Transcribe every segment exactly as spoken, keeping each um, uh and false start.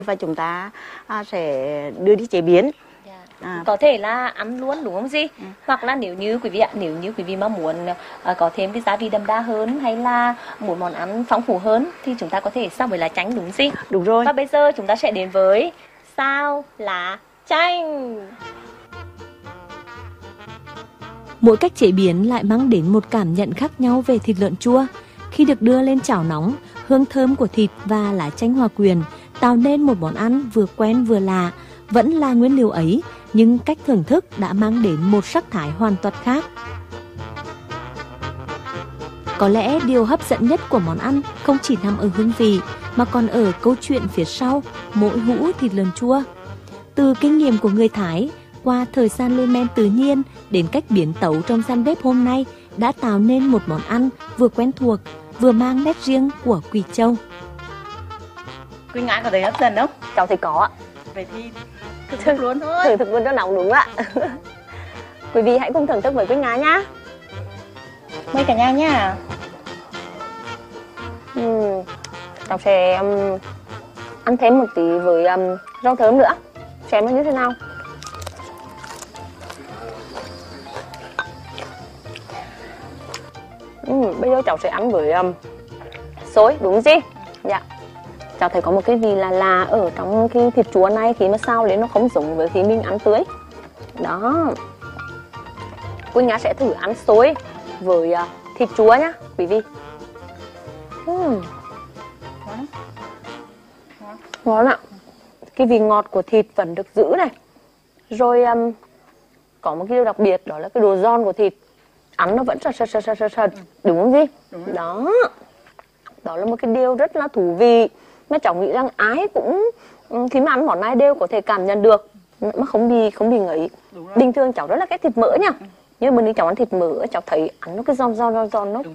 và chúng ta à, sẽ đưa đi chế biến. À. Có thể là ăn luôn đúng không gì? Ừ. Hoặc là nếu như quý vị ạ, nếu như quý vị mà muốn uh, có thêm cái gia vị đậm đà hơn hay là muốn món ăn phong phú hơn thì chúng ta có thể sao với lá chanh đúng gì? Đúng rồi. Và bây giờ chúng ta sẽ đến với sao lá chanh. Mỗi cách chế biến lại mang đến một cảm nhận khác nhau về thịt lợn chua. Khi được đưa lên chảo nóng, hương thơm của thịt và lá chanh hòa quyện tạo nên một món ăn vừa quen vừa lạ. Vẫn là nguyên liệu ấy, nhưng cách thưởng thức đã mang đến một sắc thái hoàn toàn khác. Có lẽ điều hấp dẫn nhất của món ăn không chỉ nằm ở hương vị, mà còn ở câu chuyện phía sau mỗi hũ thịt lợn chua. Từ kinh nghiệm của người Thái, qua thời gian lên men tự nhiên đến cách biến tấu trong gian bếp hôm nay đã tạo nên một món ăn vừa quen thuộc, vừa mang nét riêng của Quỳ Châu. Quỳnh Ngãi có thấy hấp dẫn không? Cháu thấy có ạ. Vậy thì thưởng thức luôn thôi. Thưởng thức luôn cho nóng đúng ạ. Quý vị hãy cùng thưởng thức với Quỳnh Ngãi nhá. Mời cả nhà nhá. Uhm, cháu sẽ um, ăn thêm một tí với um, rau thơm nữa. Xem nó như thế nào. Uhm, bây giờ cháu sẽ ăn với um, xôi đúng gì? Dạ. Cháu thấy có một cái vị là là ở trong cái thịt chua này, khi mà xào lên nó không giống với khi mình ăn tưới. Đó. Quỳnh Ngãi sẽ thử ăn xôi với uh, thịt chua nhá quý vị. uhm. Ngon ạ. Cái vị ngọt của thịt vẫn được giữ này. Rồi um, có một cái điều đặc biệt đó là cái độ giòn của thịt. Ăn nó vẫn sật sật sật sật sật. Đúng không gì? Đúng. Đó. Đó là một cái điều rất là thú vị mà cháu nghĩ rằng ai cũng khi mà ăn món này đều có thể cảm nhận được mà không bị không bị ngấy. Bình thường cháu rất là cái thịt mỡ nha, nhưng mà nếu cháu ăn thịt mỡ cháu thấy ăn nó cái giòn giòn giòn giòn nó.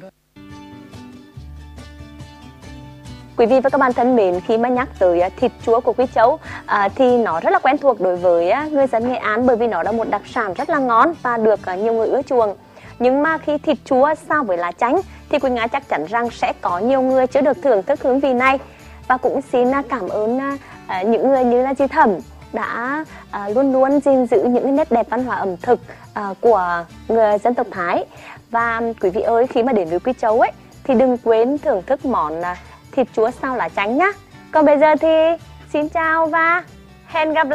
Quý vị và các bạn thân mến, khi mà nhắc tới thịt chua của Quỳ Châu à, thì nó rất là quen thuộc đối với người dân Nghệ An, bởi vì nó là một đặc sản rất là ngon và được nhiều người ưa chuộng. Nhưng mà khi thịt chua sao với lá chanh thì Quỳnh Ngãi chắc chắn rằng sẽ có nhiều người chưa được thưởng thức hương vị này. Và cũng xin cảm ơn uh, những người như là chị Thẩm đã uh, luôn luôn gìn giữ những nét đẹp văn hóa ẩm thực uh, của người dân tộc Thái. Và um, quý vị ơi, khi mà đến với Quỳ Châu ấy thì đừng quên thưởng thức món uh, thịt chua sao lá chanh nhá. Còn bây giờ thì xin chào và hẹn gặp lại.